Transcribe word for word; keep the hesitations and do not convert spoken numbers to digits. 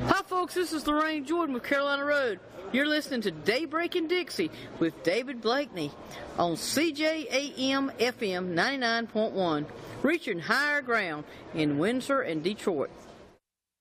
Hi, folks. This is Lorraine Jordan with Carolina Road. You're listening to Daybreak in Dixie with David Blakeney on C J A M F M ninety-nine point one, reaching higher ground in Windsor and Detroit.